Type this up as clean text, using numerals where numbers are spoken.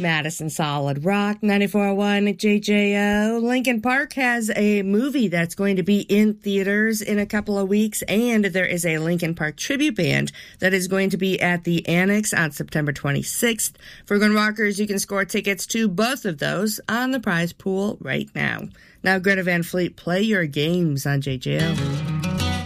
Madison Solid Rock, 94.1 JJO. Linkin Park has a movie that's going to be in theaters in a couple of weeks, and there is a Linkin Park tribute band that is going to be at the Annex on September 26th. For Gun Walkers, you can score tickets to both of those on the prize pool right now. Now, Greta Van Fleet, play your games on JJO.